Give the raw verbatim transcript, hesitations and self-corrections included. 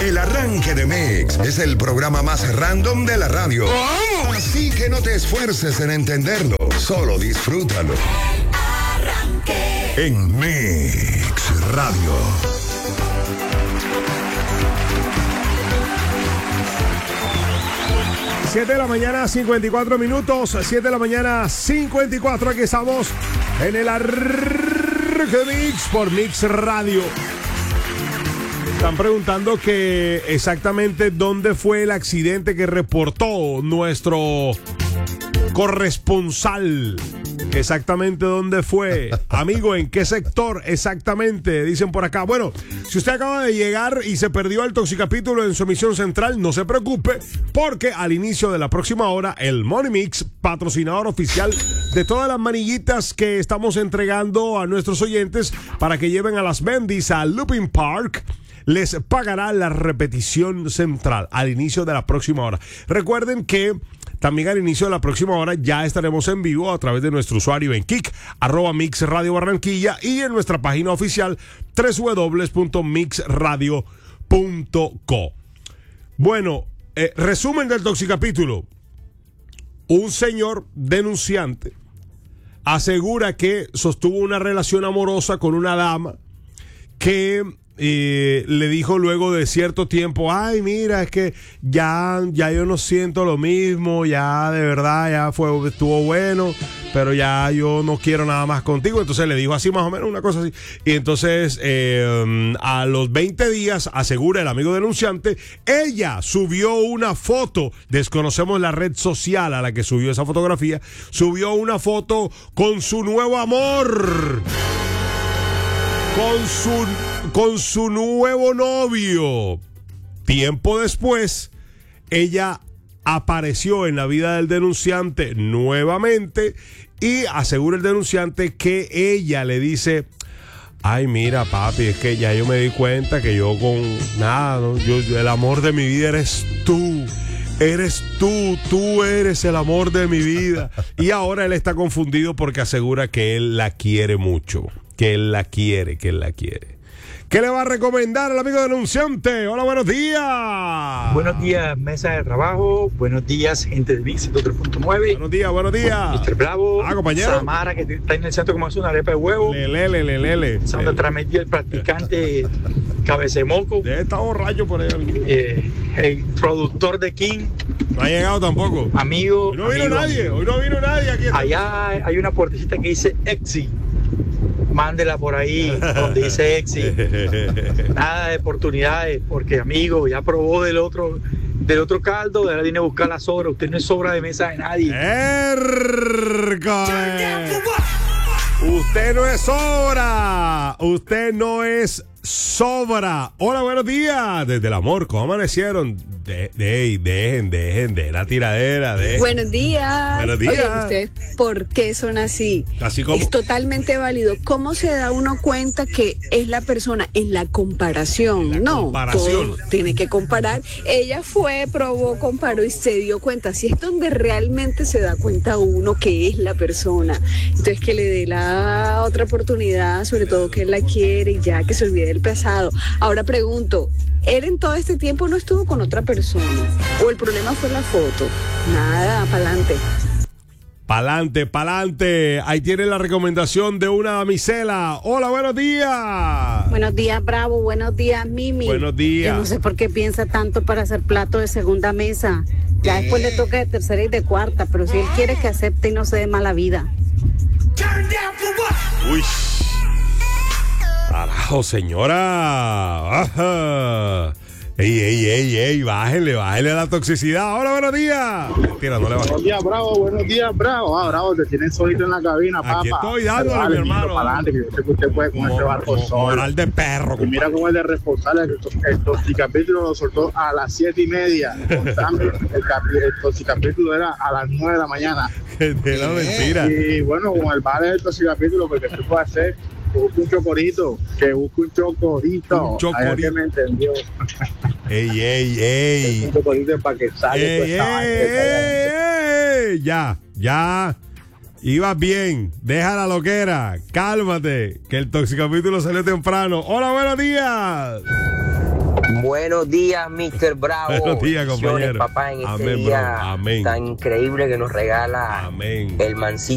El Arranque de Mix es el programa más random de la radio. ¿Cómo? Así que no te esfuerces en entenderlo, solo disfrútalo. El Arranque. En Mix Radio. siete de la mañana, cincuenta y cuatro minutos. siete de la mañana, cincuenta y cuatro. Aquí estamos en el Arranque Mix por Mix Radio. Están preguntando que exactamente dónde fue el accidente que reportó nuestro corresponsal. Exactamente dónde fue. Amigo, ¿en qué sector exactamente? Dicen por acá. Bueno, si usted acaba de llegar y se perdió el Toxicapítulo en su emisión central, no se preocupe, porque al inicio de la próxima hora, el Money Mix, patrocinador oficial de todas las manillitas que estamos entregando a nuestros oyentes para que lleven a las Bendis a Looping Park, les pagará la repetición central al inicio de la próxima hora. Recuerden que también al inicio de la próxima hora ya estaremos en vivo a través de nuestro usuario en Kik, arroba Mix Radio Barranquilla, y en nuestra página oficial doble u doble u doble u punto mix radio punto co. Bueno, eh, resumen del Toxicapítulo. Un señor denunciante asegura que sostuvo una relación amorosa con una dama que y le dijo luego de cierto tiempo: ay, mira, es que ya, ya yo no siento lo mismo, ya de verdad, ya fue, estuvo bueno, pero ya yo no quiero nada más contigo. Entonces le dijo así más o menos, una cosa así. Y entonces eh, a los veinte días, asegura el amigo denunciante, ella subió una foto, desconocemos la red social a la que subió esa fotografía, subió una foto con su nuevo amor. Con su, con su nuevo novio. Tiempo después, ella apareció en la vida del denunciante nuevamente y asegura el denunciante que ella le dice: ay, mira, papi, es que ya yo me di cuenta que yo con nada, ¿no? yo, el amor de mi vida eres tú. Eres tú, tú eres el amor de mi vida. Y ahora él está confundido porque asegura que él la quiere mucho. Que él la quiere, que él la quiere. ¿Qué le va a recomendar al amigo denunciante? Hola, buenos días. Buenos días, mesa de trabajo. Buenos días, gente de Mix ciento tres punto nueve. Buenos días, buenos días. mister Bravo. Ah, compañero. Samara, que está en el centro como hace una arepa de huevo. Lele, lele, lele. Donde transmitía el practicante Cabecemoco. Ya está borracho por ahí. Eh, el productor de King. No ha llegado tampoco. Amigo. Hoy no vino amigo, nadie, amigo. hoy no vino nadie aquí. Allá hay una puertecita que dice Exi. Mándela por ahí, donde dice Exi. Nada de oportunidades, porque amigo, ya probó del otro, del otro caldo, ahora viene a buscar la sobra. Usted no es sobra de mesa de nadie. Erca. Usted no es sobra. Usted no es sobra. Hola, buenos días. Desde el amor, ¿cómo amanecieron? De, de, dejen, dejen, de la tiradera. De. Buenos días. Buenos días. Oigan, ¿ustedes por qué son así? Así como. Es totalmente válido. ¿Cómo se da uno cuenta que es la persona en la comparación? La no, comparación. todo tiene que comparar. Ella fue, probó, comparó y se dio cuenta. Así es donde realmente se da cuenta uno que es la persona. Entonces que le dé la otra oportunidad, sobre todo que él la quiere y ya que se olvide del pasado. Ahora pregunto, ¿él en todo este tiempo no estuvo con otra persona? ¿O el problema fue la foto? Nada, pa'lante. Pa'lante, pa'lante. Ahí tiene la recomendación de una damisela. Hola, buenos días. Buenos días, Bravo. Buenos días, Mimi. Buenos días. Yo no sé por qué piensa tanto para hacer plato de segunda mesa. Ya después le toca de tercera y de cuarta, pero si él quiere que acepte y no se dé mala vida. Uy. Carajo, señora. Ajá. Ey, ey, ey, ey, bájele, bájele la toxicidad. Hola, buenos días. Mentira, no le bajo. Buenos días, Bravo, buenos días, Bravo. Ah, Bravo, te tienes solito en la cabina, papá. Aquí estoy dándole, Dale, mi hermano. Para adelante, que yo sé que usted puede con este barco solo. Moral de perro. Y mira cómo es de responsable. El, el Toxicapítulo lo soltó a las siete y media. Contame, el, capi, el Toxicapítulo era a las nueve de la mañana. De la mentira. Y bueno, con el vale del Toxicapítulo, porque tú puedes hacer, que busque un chocorito, que busque un chocorito. Un chocorito. Ahí que me entendió. Ey, ey, ey. Un chocorito para que salga. Ey, ey, ey, ey. Ya, ya. Ibas bien. Deja la loquera. Cálmate. Que el Toxicapítulo salió temprano. Hola, buenos días. Buenos días, mister Bravo. Buenos días, Bendiciones, compañero. papá, en este Amén, día bro. Amén. tan increíble que nos regala Amén. el mancito.